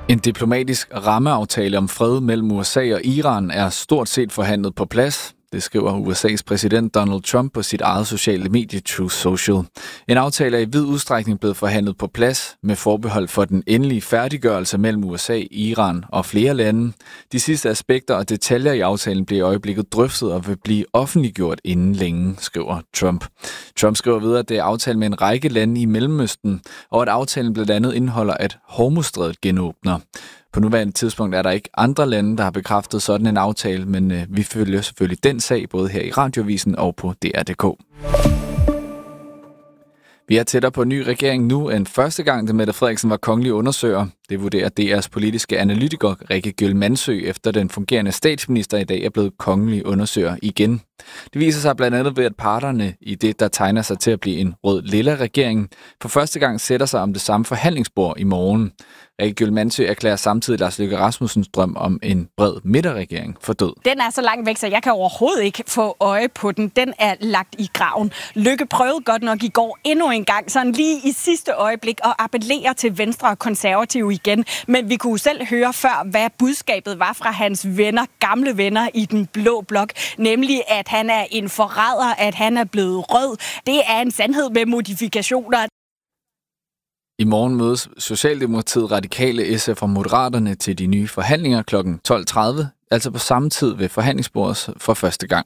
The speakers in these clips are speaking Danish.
En diplomatisk rammeaftale om fred mellem USA og Iran er stort set forhandlet på plads. Det skriver USA's præsident Donald Trump på sit eget sociale medie Truth Social. En aftale er i vid udstrækning blevet forhandlet på plads med forbehold for den endelige færdiggørelse mellem USA, Iran og flere lande. De sidste aspekter og detaljer i aftalen bliver i øjeblikket drøftet og vil blive offentliggjort inden længe, skriver Trump. Trump skriver videre, at det er aftalt med en række lande i Mellemøsten, og at aftalen blandt andet indeholder, at Hormuzstrædet genåbner. På nuværende tidspunkt er der ikke andre lande, der har bekræftet sådan en aftale, men vi følger selvfølgelig den sag både her i Radioavisen og på DR.dk. Vi er tættere på en ny regering nu end første gang, da Mette Frederiksen var kongelig undersøger. Det vurderer DR's politiske analytiker Rikke Gjøl-Mandsø, efter den fungerende statsminister i dag er blevet kongelig undersøger igen. Det viser sig blandt andet ved, at parterne i det, der tegner sig til at blive en rød-lilla regering, for første gang sætter sig om det samme forhandlingsbord i morgen. Rikke Gjøl-Mandsø erklærer samtidig Lars Løkke Rasmussens drøm om en bred midterregering for død. Den er så langt væk, så jeg kan overhovedet ikke få øje på den. Den er lagt i graven. Løkke prøvede godt nok i går endnu en gang, sådan lige i sidste øjeblik, at appellere til Venstre og Konservative igen. Men vi kunne selv høre før, hvad budskabet var fra hans venner, gamle venner i den blå blok. Nemlig, at han er en forræder, at han er blevet rød. Det er en sandhed med modifikationer. I morgen mødes Socialdemokratiet, Radikale, SF og Moderaterne til de nye forhandlinger kl. 12.30, altså på samme tid ved forhandlingsbordet for første gang.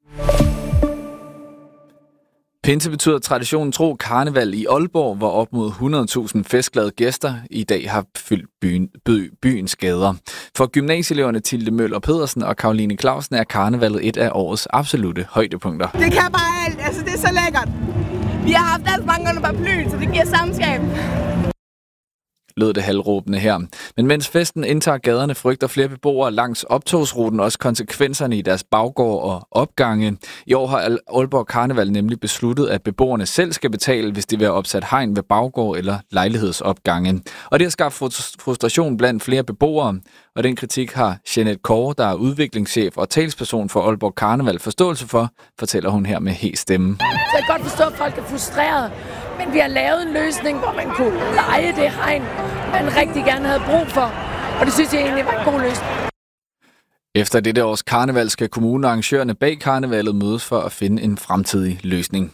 Pinse betyder traditionen tro karneval i Aalborg, hvor op mod 100.000 festglade gæster i dag har fyldt byens gader. For gymnasieeleverne Tilde Møller Pedersen og Karoline Clausen er karnevalet et af årets absolutte højdepunkter. Det kan bare alt, altså det er så lækkert. Vi har haft alt mange under paraplyen, så det giver samskab. Lød det halvråbende her. Men mens festen indtager gaderne, frygter flere beboere langs optogsruten også konsekvenserne i deres baggård og opgange. I år har Aalborg Karneval nemlig besluttet, at beboerne selv skal betale, hvis de vil have opsat hegn ved baggård eller lejlighedsopgange. Og det har skabt frustration blandt flere beboere, og den kritik har Jeanette Kåre, der er udviklingschef og talsperson for Aalborg Karneval, forståelse for, fortæller hun her med hes stemme. Så jeg kan godt forstå, at folk er frustrerede, men vi har lavet en løsning, hvor man kunne leje det hegn, man rigtig gerne havde brug for, og det synes jeg egentlig var en god løsning. Efter dette års karneval skal kommunen og arrangørerne bag karnevalet mødes for at finde en fremtidig løsning.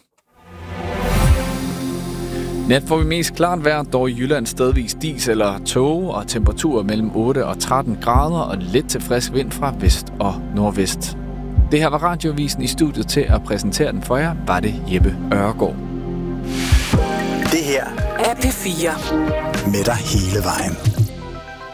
Nat får vi mest klart vejr, dog i Jylland stedvis dis eller tåge og temperaturer mellem 8 og 13 grader og lidt til frisk vind fra vest og nordvest. Det her var Radioavisen. I studiet til at præsentere den for jer var det Jeppe Ørgaard. Det her er P4 med dig hele vejen.